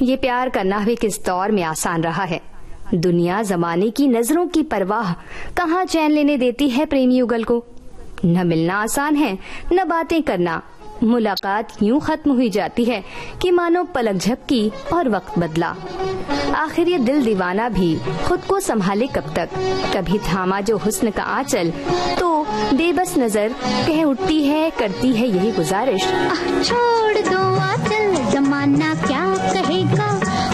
ये प्यार करना भी किस दौर में आसान रहा है। दुनिया जमाने की नजरों की परवाह कहाँ चैन लेने देती है प्रेमी युगल को। न मिलना आसान है, न बातें करना। मुलाकात यूं खत्म हुई जाती है कि मानो पलक झपकी और वक्त बदला। आखिर ये दिल दीवाना भी खुद को संभाले कब तक। कभी थामा जो हुस्न का आंचल तो बेबस नजर कह उठती है, करती है यही गुजारिश, छोड़ दो